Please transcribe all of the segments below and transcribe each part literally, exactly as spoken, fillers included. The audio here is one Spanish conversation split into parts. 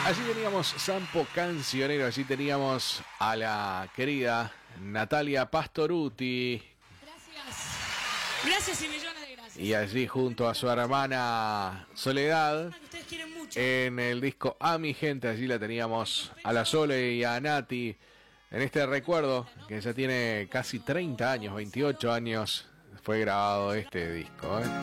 Allí teníamos Sampo Cancionero, allí teníamos a la querida Natalia Pastorutti. Gracias. Gracias y millones de gracias. Y allí junto a su hermana Soledad, Ustedes quieren mucho. en el disco A Mi Gente, allí la teníamos a la Sole y a Nati. En este recuerdo, que ya tiene casi treinta años, veintiocho años, fue grabado este disco, ¿eh?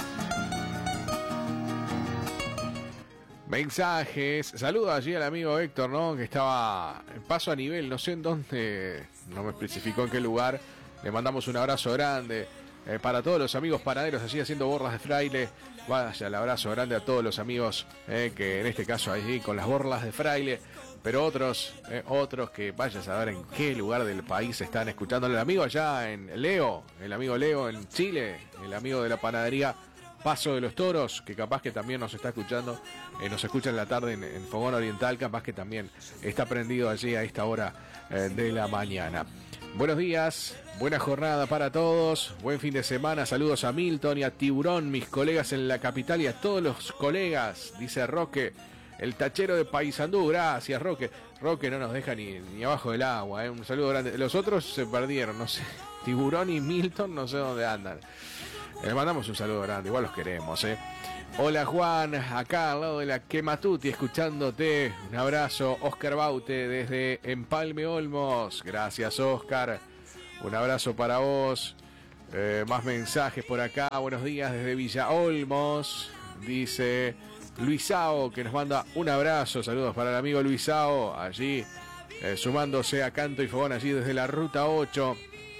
Mensajes, saludo allí al amigo Héctor, ¿no? Que estaba en paso a nivel, no sé en dónde, no me especificó en qué lugar. Le mandamos un abrazo grande eh, para todos los amigos panaderos allí haciendo borlas de fraile. Vaya el abrazo grande a todos los amigos eh, que en este caso allí con las borlas de fraile, pero otros, eh, otros que vaya a saber en qué lugar del país están escuchando. El amigo allá en Leo, el amigo Leo en Chile, el amigo de la panadería Paso de los Toros, que capaz que también nos está escuchando, eh, nos escucha en la tarde en, en Fogón Oriental, capaz que también está prendido allí a esta hora eh, de la mañana. Buenos días, buena jornada para todos, buen fin de semana, saludos a Milton y a Tiburón, mis colegas en la capital y a todos los colegas, dice Roque, el tachero de Paysandú. Gracias, Roque. Roque no nos deja ni, ni abajo del agua, eh. Un saludo grande. Los otros se perdieron, no sé, Tiburón y Milton no sé dónde andan. Les mandamos un saludo grande, igual los queremos, ¿eh? Hola Juan, acá al lado de la Quematuti, escuchándote. Un abrazo, Oscar Baute desde Empalme Olmos. Gracias, Oscar. Un abrazo para vos. Eh, más mensajes por acá. Buenos días desde Villa Olmos. Dice Luisao, que nos manda un abrazo. Saludos para el amigo Luisao, allí eh, sumándose a Canto y Fogón, allí desde la Ruta ocho.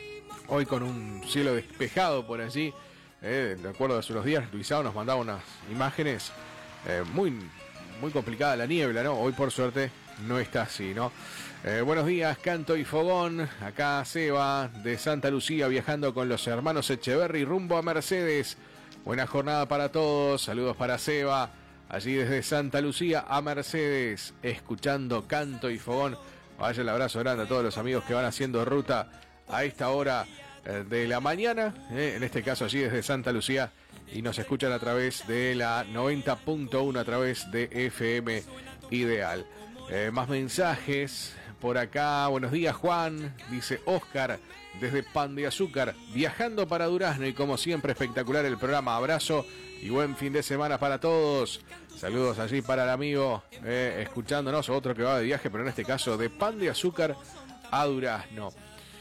Hoy con un cielo despejado por allí. Eh, de acuerdo a hace unos días, Luisao nos mandaba unas imágenes eh, muy, muy complicada la niebla, ¿no? Hoy por suerte no está así, ¿no? Eh, buenos días, Canto y Fogón. Acá Seba de Santa Lucía viajando con los hermanos Echeverry rumbo a Mercedes. Buena jornada para todos. Saludos para Seba, allí desde Santa Lucía a Mercedes, escuchando Canto y Fogón. Vaya el abrazo grande a todos los amigos que van haciendo ruta a esta hora de la mañana, eh, en este caso allí desde Santa Lucía, y nos escuchan a través de la noventa punto uno, a través de F M Ideal. Eh, más mensajes por acá. Buenos días, Juan, dice Oscar desde Pan de Azúcar, viajando para Durazno, y como siempre espectacular el programa. Abrazo y buen fin de semana para todos. Saludos allí para el amigo eh, escuchándonos, otro que va de viaje, pero en este caso de Pan de Azúcar a Durazno.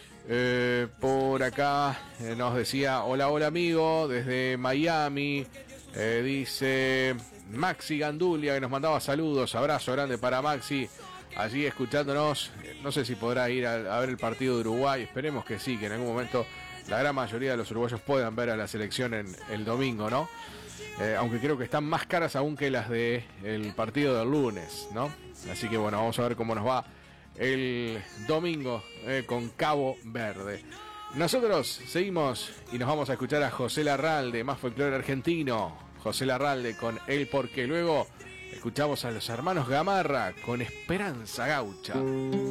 Eh, por acá eh, nos decía hola hola amigo desde Miami, eh, dice Maxi Gandulia, que nos mandaba saludos. Abrazo grande para Maxi, allí escuchándonos. No sé si podrá ir a, a ver el partido de Uruguay, esperemos que sí, que en algún momento la gran mayoría de los uruguayos puedan ver a la selección en el domingo, ¿no? Eh, aunque creo que están más caras aún que las de el partido del lunes, ¿no? Así que bueno, vamos a ver cómo nos va el domingo eh, con Cabo Verde. Nosotros seguimos y nos vamos a escuchar a José Larralde, más folclore argentino. José Larralde con El Porque. Luego escuchamos a los hermanos Gamarra con Esperanza Gaucha.